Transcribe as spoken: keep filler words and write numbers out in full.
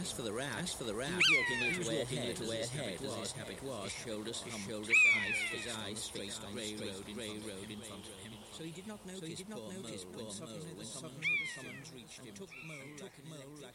As for the rat, as for the rat, he was walking a little way ahead, little way ahead, as his habit was. His shoulders, his shoulders, eyes, his eyes straight on grey road, grey road in front of him. So he did not notice. So he did not notice when suddenly the summons reached him. Took Mole, took Mole.